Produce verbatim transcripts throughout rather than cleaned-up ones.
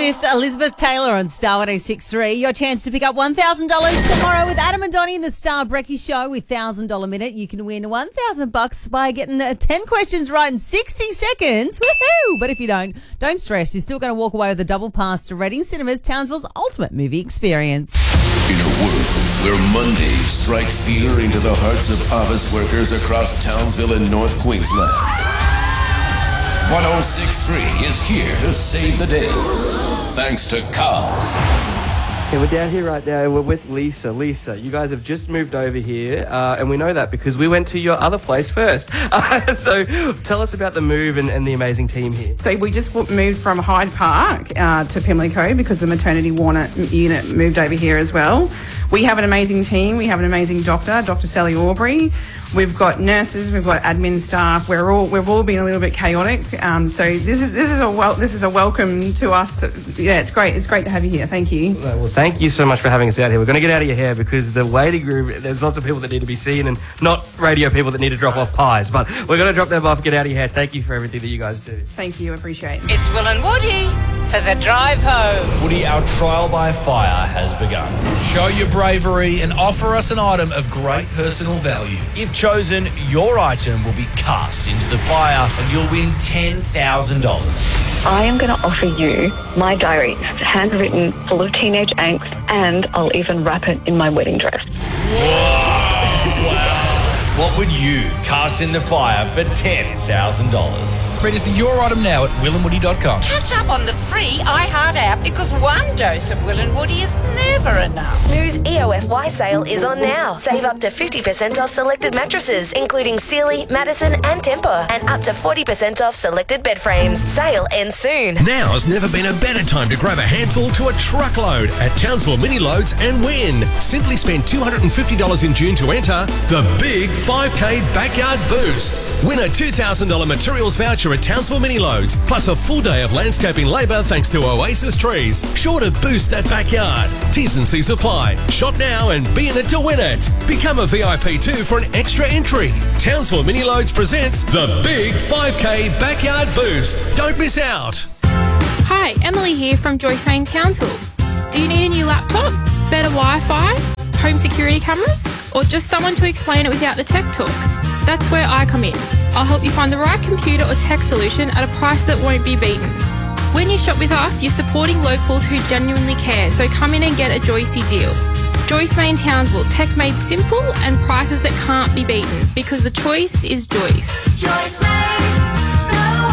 Swift, Elizabeth Taylor on Star one oh six point three. Your chance to pick up one thousand dollars tomorrow with Adam and Donnie in the Star Brekkie Show with one thousand dollars Minute. You can win one thousand bucks by getting uh, ten questions right in sixty seconds. Woohoo! But if you don't, don't stress. You're still going to walk away with a double pass to Reading Cinemas, Townsville's ultimate movie experience. In a world where Mondays strike fear into the hearts of office workers across Townsville and North Queensland, one oh six point three is here to save the day. Thanks to Cars. Okay, we're down here right now. We're with Lisa. Lisa, you guys have just moved over here, uh, and we know that because we went to your other place first. Uh, so tell us about the move and, and the amazing team here. So we just moved from Hyde Park uh, to Pimlico because the maternity unit moved over here as well. We have an amazing team. We have an amazing doctor, Doctor Sally Aubrey. We've got nurses. We've got admin staff. We're all we've all been a little bit chaotic. Um, so this is this is a wel- this is a welcome to us. Yeah, it's great. It's great to have you here. Thank you. Well, thank you so much for having us out here. We're going to get out of your hair because the waiting room, there's lots of people that need to be seen and not radio people that need to drop off pies. But we're going to drop them off, get out of your hair. Thank you for everything that you guys do. Thank you. Appreciate it. It's Will and Woody for the drive home. Woody, our trial by fire has begun. Show your bravery and offer us an item of great personal value. If chosen, your item will be cast into the fire and you'll win ten thousand dollars. I am going to offer you my diary. It's handwritten, full of teenage angst, and I'll even wrap it in my wedding dress. Whoa! Wow. What would you cast in the fire for ten thousand dollars? Register your item now at will and woody dot com. Catch up on the free iHeart app because one dose of Will and Woody is never enough. Snooze E O F Y sale is on now. Save up to fifty percent off selected mattresses, including Sealy, Madison and Tempur, and up to forty percent off selected bed frames. Sale ends soon. Now's never been a better time to grab a handful to a truckload at Townsville Mini Loads and win. Simply spend two hundred fifty dollars in June to enter the big five K Backyard Boost. Win a two thousand dollars materials voucher at Townsville Mini Loads, plus a full day of landscaping labour thanks to Oasis Trees. Sure to boost that backyard. T's and C's apply. Shop now and be in it to win it. Become a V I P too for an extra entry. Townsville Mini Loads presents the big five K Backyard Boost. Don't miss out. Hi, Emily here from Joyce Main Townsville. Do you need a new laptop, better Wi-Fi, home security cameras, or just someone to explain it without the tech talk? That's where I come in. I'll help you find the right computer or tech solution at a price that won't be beaten. When you shop with us, you're supporting locals who genuinely care, so come in and get a Joycey deal. Joyce Main Townsville, tech made simple and prices that can't be beaten, because the choice is Joyce. Joyce Main, no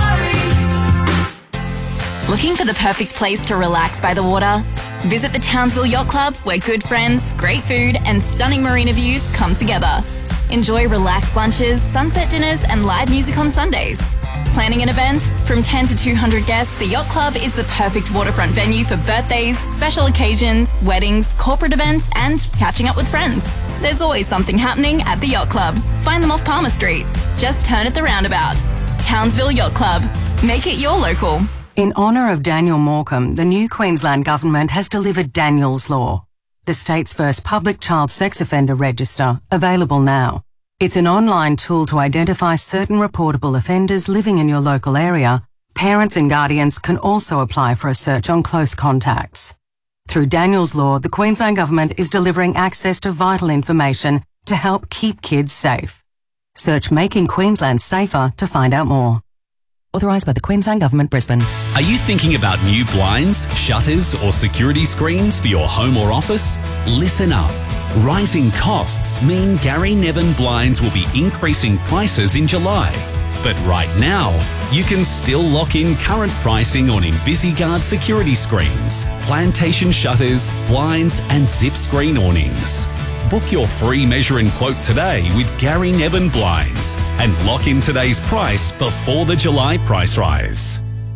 worries. Looking for the perfect place to relax by the water? Visit the Townsville Yacht Club, where good friends, great food and stunning marina views come together. Enjoy relaxed lunches, sunset dinners and live music on Sundays. Planning an event? From ten to two hundred guests, the Yacht Club is the perfect waterfront venue for birthdays, special occasions, weddings, corporate events and catching up with friends. There's always something happening at the Yacht Club. Find them off Palmer Street. Just turn at the roundabout. Townsville Yacht Club. Make it your local. In honour of Daniel Morecambe, the new Queensland Government has delivered Daniel's Law, the state's first public child sex offender register, available now. It's an online tool to identify certain reportable offenders living in your local area. Parents and guardians can also apply for a search on close contacts. Through Daniel's Law, the Queensland Government is delivering access to vital information to help keep kids safe. Search Making Queensland Safer to find out more. Authorised by the Queensland Government, Brisbane. Are you thinking about new blinds, shutters or security screens for your home or office? Listen up. Rising costs mean Gary Nevin Blinds will be increasing prices in July. But right now, you can still lock in current pricing on InvisiGuard security screens, plantation shutters, blinds and zip screen awnings. Book your free measure and quote today with Gary Nevin Blinds and lock in today's price before the July price rise.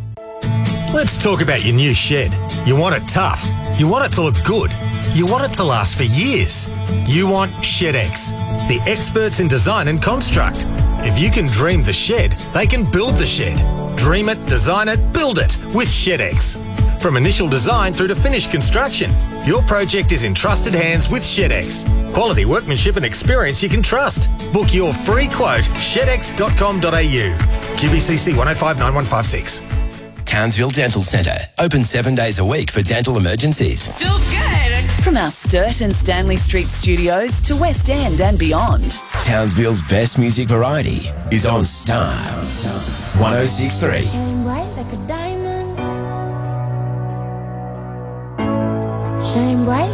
Let's talk about your new shed. You want it tough. You want it to look good. You want it to last for years. You want ShedX, the experts in design and construct. If you can dream the shed, they can build the shed. Dream it, design it, build it with ShedX. From initial design through to finished construction, your project is in trusted hands with ShedX. Quality workmanship and experience you can trust. Book your free quote, shed x dot com dot a u. Q B C C one oh five nine one five six. Townsville Dental Centre. Open seven days a week for dental emergencies. Feel good. From our Sturt and Stanley Street studios to West End and beyond. Townsville's best music variety is on Star one oh six point three. Shine bright like a diamond. Shine bright